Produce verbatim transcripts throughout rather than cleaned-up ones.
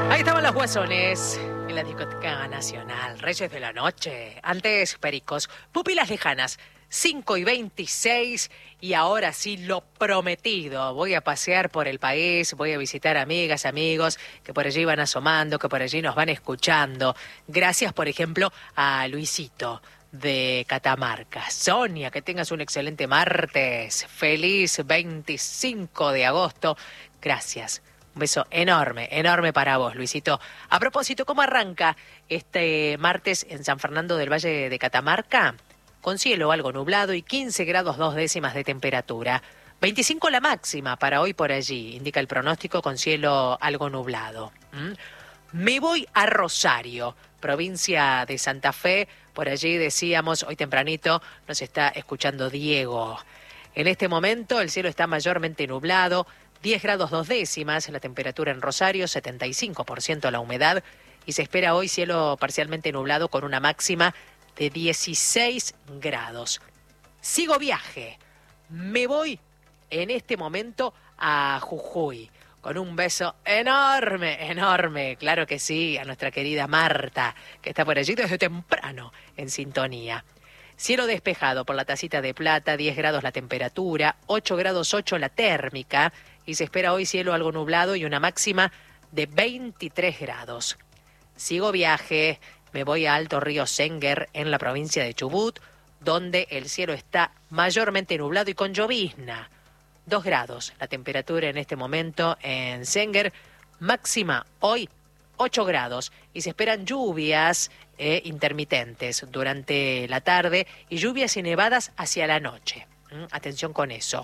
Ahí estaban los Guasones en la discoteca nacional, Reyes de la Noche, antes Pericos, Pupilas Lejanas, cinco y veintiséis, y ahora sí lo prometido, voy a pasear por el país, voy a visitar amigas, amigos que por allí van asomando, que por allí nos van escuchando. Gracias, por ejemplo, a Luisito de Catamarca. Sonia, que tengas un excelente martes, feliz veinticinco de agosto, gracias. Un beso enorme, enorme para vos, Luisito. A propósito, ¿cómo arranca este martes en San Fernando del Valle de Catamarca? Con cielo algo nublado y quince grados dos décimas de temperatura. veinticinco la máxima para hoy por allí, indica el pronóstico, con cielo algo nublado. ¿Mm? Me voy a Rosario, provincia de Santa Fe. Por allí decíamos, hoy tempranito nos está escuchando Diego. En este momento el cielo está mayormente nublado, diez grados dos décimas la temperatura en Rosario, setenta y cinco por ciento la humedad, y se espera hoy cielo parcialmente nublado con una máxima de dieciséis grados. Sigo viaje, me voy en este momento a Jujuy, con un beso enorme, enorme, claro que sí, a nuestra querida Marta, que está por allí desde temprano en sintonía. Cielo despejado por la tacita de plata, diez grados la temperatura, ocho grados ocho la térmica, y se espera hoy cielo algo nublado y una máxima de veintitrés grados. Sigo viaje, me voy a Alto Río Senguer, en la provincia de Chubut, donde el cielo está mayormente nublado y con llovizna. dos grados la temperatura en este momento en Senguer, máxima hoy ocho grados, y se esperan lluvias eh, intermitentes durante la tarde y lluvias y nevadas hacia la noche. ¿Mm? Atención con eso.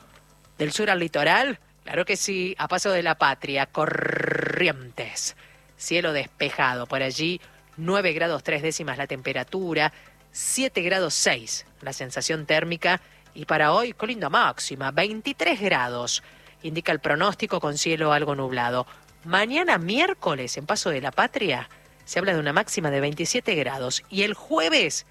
Del sur al litoral, claro que sí, a paso de la Patria, Corrientes. Cielo despejado por allí, nueve grados tres décimas la temperatura, siete grados seis la sensación térmica, y para hoy, con linda máxima, veintitrés grados, indica el pronóstico, con cielo algo nublado. Mañana miércoles, en Paso de la Patria, se habla de una máxima de veintisiete grados, y el jueves,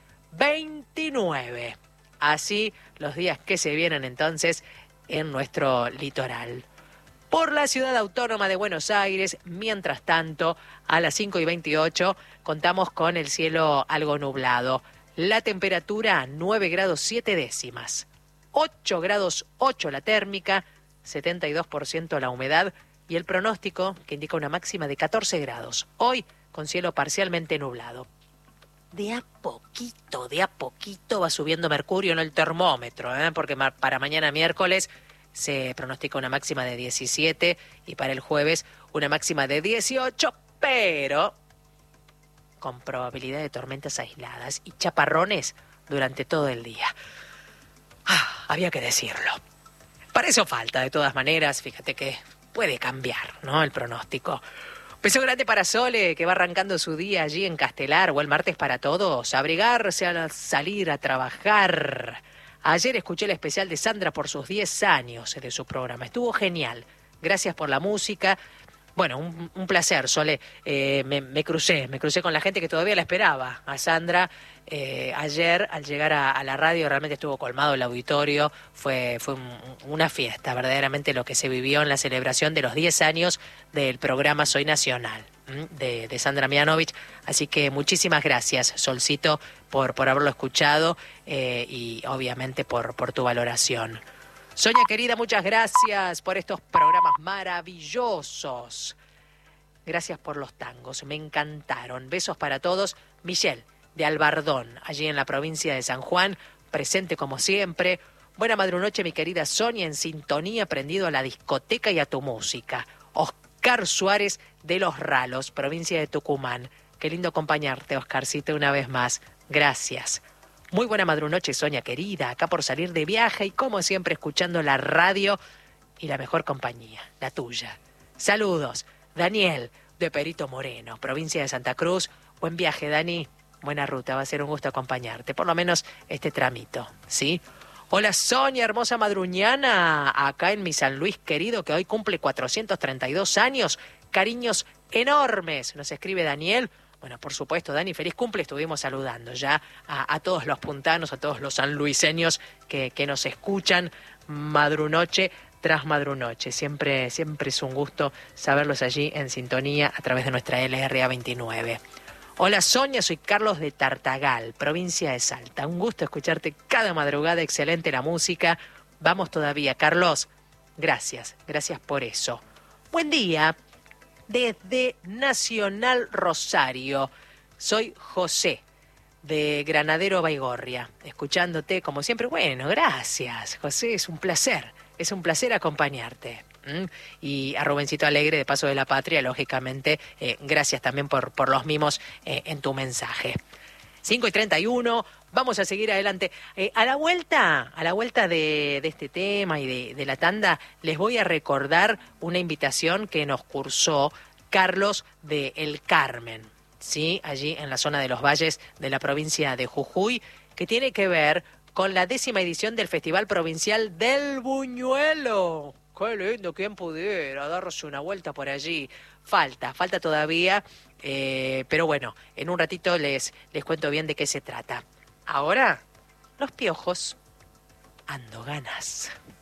veintinueve. Así los días que se vienen entonces en nuestro litoral. Por la ciudad autónoma de Buenos Aires, mientras tanto, a las cinco y veintiocho, contamos con el cielo algo nublado. La temperatura, nueve grados siete décimas. ocho grados ocho la térmica, setenta y dos por ciento la humedad, y el pronóstico, que indica una máxima de catorce grados. Hoy, con cielo parcialmente nublado. De a poquito, de a poquito va subiendo mercurio en el termómetro, ¿eh? Porque ma- para mañana miércoles se pronostica una máxima de diecisiete y para el jueves una máxima de dieciocho, pero con probabilidad de tormentas aisladas y chaparrones durante todo el día. Ah, había que decirlo. Para eso falta, de todas maneras, fíjate que puede cambiar, ¿no?, el pronóstico. Beso grande para Sole, que va arrancando su día allí en Castelar, o el martes para todos, abrigarse al salir a trabajar. Ayer escuché el especial de Sandra por sus diez años de su programa. Estuvo genial. Gracias por la música. Bueno, un, un placer, Sole. Eh, me, me crucé, me crucé con la gente que todavía la esperaba. A Sandra, eh, ayer, al llegar a, a la radio, realmente estuvo colmado el auditorio. Fue, fue un, una fiesta, verdaderamente, lo que se vivió en la celebración de los diez años del programa Soy Nacional, de, de Sandra Mianovich. Así que muchísimas gracias, Solcito, por, por haberlo escuchado eh, y obviamente por, por tu valoración. Sonia querida, muchas gracias por estos programas maravillosos. Gracias por los tangos, me encantaron. Besos para todos. Michelle, de Albardón, allí en la provincia de San Juan, presente como siempre. Buena madrunoche, mi querida Sonia, en sintonía, prendido a la discoteca y a tu música. Oscar Suárez de Los Ralos, provincia de Tucumán. Qué lindo acompañarte, Oscarcito, una vez más. Gracias. Muy buena madrunoche, Sonia querida, acá por salir de viaje y como siempre escuchando la radio y la mejor compañía, la tuya. Saludos, Daniel, de Perito Moreno, provincia de Santa Cruz. Buen viaje, Dani, buena ruta, va a ser un gusto acompañarte, por lo menos este tramito, ¿sí? Hola, Sonia, hermosa madruñana, acá en mi San Luis querido, que hoy cumple cuatrocientos treinta y dos años. Cariños enormes, nos escribe Daniel. Bueno, por supuesto, Dani, feliz cumple. Estuvimos saludando ya a, a todos los puntanos, a todos los sanluiseños que, que nos escuchan madrunoche tras Madrunoche. Siempre, siempre es un gusto saberlos allí en sintonía a través de nuestra L R A veintinueve. Hola Sonia, soy Carlos de Tartagal, provincia de Salta. Un gusto escucharte cada madrugada, excelente la música. Vamos todavía, Carlos. Gracias, gracias por eso. Buen día, desde Nacional Rosario. Soy José, de Granadero Baigorria, escuchándote como siempre. Bueno, gracias, José, es un placer, es un placer acompañarte. ¿Mm? Y a Rubencito Alegre, de Paso de la Patria, lógicamente, eh, gracias también por, por los mimos eh, en tu mensaje. cinco y treinta y uno, vamos a seguir adelante. Eh, a la vuelta, a la vuelta de, de este tema y de, de la tanda, les voy a recordar una invitación que nos cursó Carlos de El Carmen, ¿sí? Allí en la zona de los valles de la provincia de Jujuy, que tiene que ver con la décima edición del Festival Provincial del Buñuelo. Qué lindo, quien pudiera darse una vuelta por allí. Falta, falta todavía, eh, pero bueno, en un ratito les, les cuento bien de qué se trata. Ahora, los piojos, ando ganas.